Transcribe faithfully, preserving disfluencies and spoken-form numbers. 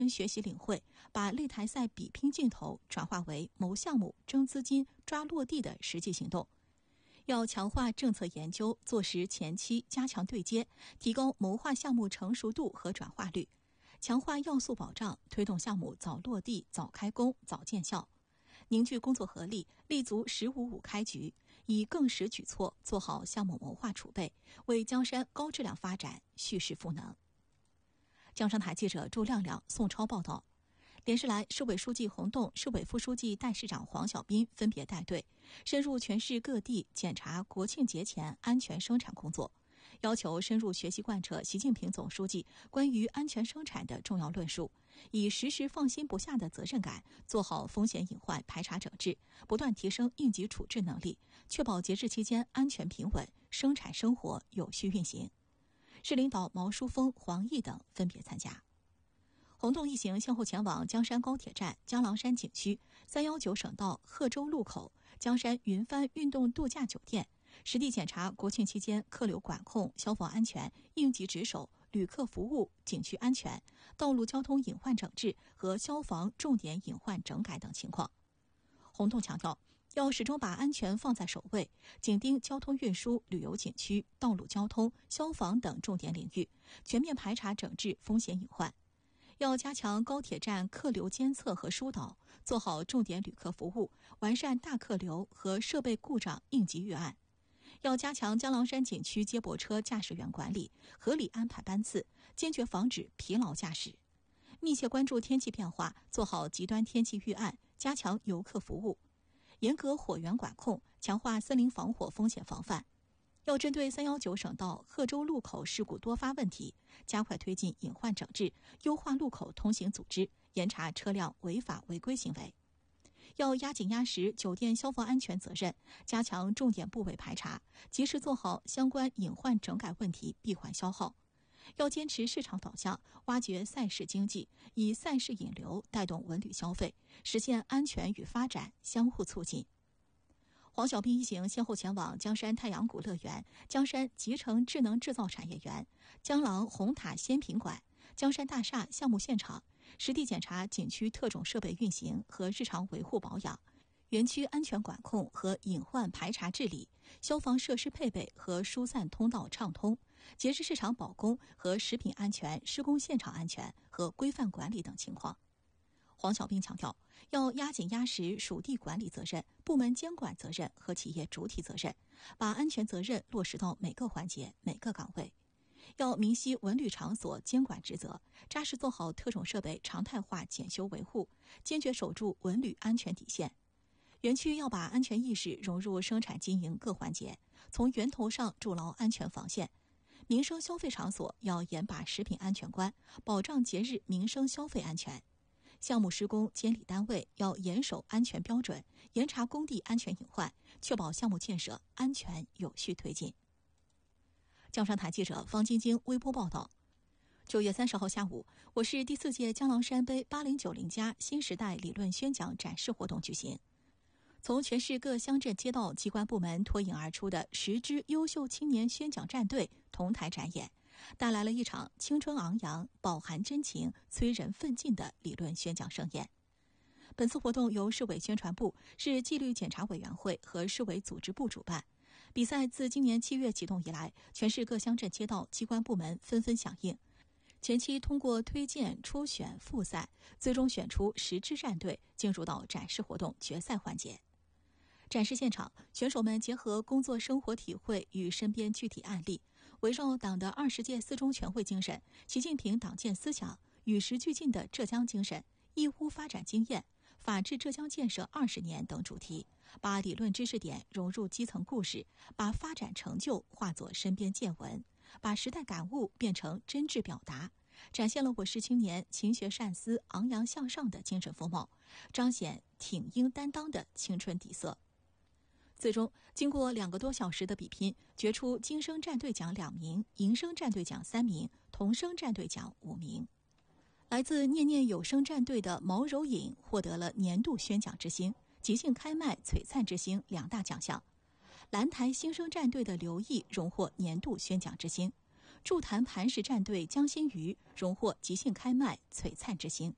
学习领会，把擂台赛比拼劲头转化为谋项目、争资金、抓落地的实际行动。要强化政策研究，做实前期加强对接，提高谋划项目成熟度和转化率，强化要素保障，推动项目早落地、早开工、早见效。凝聚工作合力，立足“十五五”开局，以更实举措做好项目谋划储备，为江山高质量发展蓄势赋能。江商台记者朱亮亮、宋超报道。连日来，市委书记洪栋、市委副书记、代市长黄小斌分别带队，深入全市各地检查国庆节前安全生产工作，要求深入学习贯彻习近平总书记关于安全生产的重要论述，以时时放心不下的责任感，做好风险隐患排查整治，不断提升应急处置能力，确保节日期间安全平稳，生产生活有序运行。市领导毛书峰、黄毅等分别参加。洪洞一行先后前往江山高铁站、江郎山景区、三一九省道贺州路口、江山云帆运动度假酒店，实地检查国庆期间客流管控、消防安全、应急值守、旅客服务、景区安全、道路交通隐患整治和消防重点隐患整改等情况。洪洞强调，要始终把安全放在首位，紧盯交通运输、旅游景区、道路交通、消防等重点领域，全面排查整治风险隐患。要加强高铁站客流监测和疏导，做好重点旅客服务，完善大客流和设备故障应急预案。要加强江郎山景区接驳车驾驶员管理，合理安排班次，坚决防止疲劳驾驶。密切关注天气变化，做好极端天气预案，加强游客服务。严格火源管控，强化森林防火风险防范。要针对三一九省道贺州路口事故多发问题，加快推进隐患整治，优化路口通行组织，严查车辆违法违规行为。要压紧压实酒店消防安全责任，加强重点部位排查，及时做好相关隐患整改问题闭环消耗。要坚持市场导向，挖掘赛事经济，以赛事引流带动文旅消费，实现安全与发展相互促进。黄小斌一行先后前往江山太阳谷乐园、江山集成智能制造产业园、江郎红塔鲜品馆、江山大厦项目现场，实地检查景区特种设备运行和日常维护保养，园区安全管控和隐患排查治理，消防设施配备和疏散通道畅通，节日市场保供和食品安全、施工现场安全和规范管理等情况。黄小斌强调，要压紧压实属地管理责任、部门监管责任和企业主体责任，把安全责任落实到每个环节、每个岗位。要明晰文旅场所监管职责，扎实做好特种设备常态化检修维护，坚决守住文旅安全底线。园区要把安全意识融入生产经营各环节，从源头上筑牢安全防线。民生消费场所要严把食品安全关，保障节日民生消费安全。项目施工监理单位要严守安全标准，严查工地安全隐患，确保项目建设安全有序推进。江山台记者方晶晶微播报道。九月三十号下午，我市第四届江郎山杯八零九零加新时代理论宣讲展示活动举行。从全市各乡镇街道机关部门脱颖而出的十支优秀青年宣讲战队同台展演，带来了一场青春昂扬、饱含真情、催人奋进的理论宣讲盛宴。本次活动由市委宣传部、市纪律检查委员会和市委组织部主办。比赛自今年七月启动以来，全市各乡镇街道机关部门纷纷响应。前期通过推荐、初选、复赛，最终选出十支战队进入到展示活动决赛环节。展示现场，选手们结合工作生活体会与身边具体案例，围绕党的二十届四中全会精神、习近平党建思想、与时俱进的浙江精神、义乌发展经验、法治浙江建设二十年等主题，把理论知识点融入基层故事，把发展成就化作身边见闻，把时代感悟变成真挚表达，展现了我市青年勤学善思、昂扬向上的精神风貌，彰显挺英担当的青春底色。最终，经过两个多小时的比拼，决出金声战队奖两名，银声战队奖三名，童声战队奖五名。来自念念有声战队的毛柔颖获得了年度宣讲之星、即兴开麦璀璨之星两大奖项。蓝台新生战队的刘毅荣获年度宣讲之星，筑坛磐石战队江新瑜荣获即兴开麦璀璨之星。